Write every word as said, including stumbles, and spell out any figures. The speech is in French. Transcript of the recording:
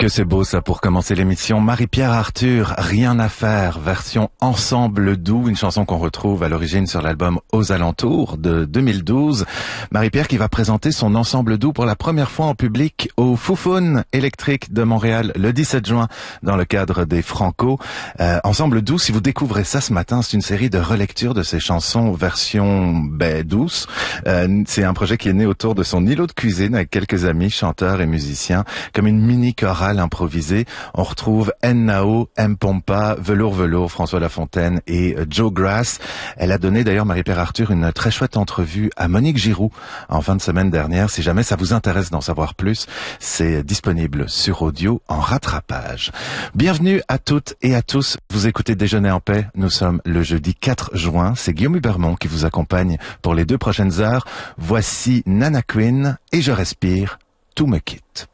Que c'est beau ça pour commencer l'émission. Marie-Pierre Arthur, Rien à faire, version Ensemble doux, une chanson qu'on retrouve à l'origine sur l'album Aux Alentours de deux mille douze. Marie-Pierre qui va présenter son Ensemble doux pour la première fois en public au Foufoune électrique de Montréal le dix-sept juin dans le cadre des Franco. Euh, Ensemble doux, si vous découvrez ça ce matin, c'est une série de relectures de ses chansons version ben, douce. Euh, c'est un projet qui est né autour de son îlot de cuisine avec quelques amis, chanteurs et musiciens, comme une mini chorale improvisée. On retrouve N-Nao, M. Pompa, Velours Velours, François Lafontaine et Joe Grass. Elle a donné d'ailleurs, Marie-Pierre Arthur, une très chouette entrevue à Monique Giroux en fin de semaine dernière. Si jamais ça vous intéresse d'en savoir plus, c'est disponible sur audio en rattrapage. Bienvenue à toutes et à tous. Vous écoutez Déjeuner en paix. Nous sommes le jeudi quatre juin. C'est Guillaume Hubermont qui vous accompagne pour les deux prochaines heures. Voici Nana Queen et Je respire, tout me quitte.